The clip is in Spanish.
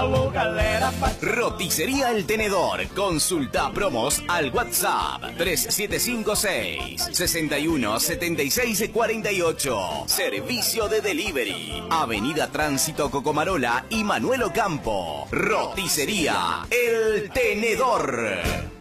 Roticería El Tenedor. Consulta promos al WhatsApp 3756 61 76 48. Servicio de delivery. Avenida Tránsito Cocomarola y Manuel Ocampo. Roticería El Tenedor.